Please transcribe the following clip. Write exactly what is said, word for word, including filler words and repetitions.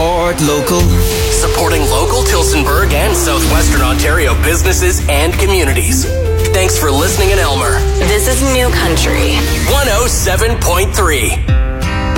support local. Supporting local Tillsonburg and Southwestern Ontario businesses and communities. Thanks for listening in Elmer. This is New Country. one oh seven point three.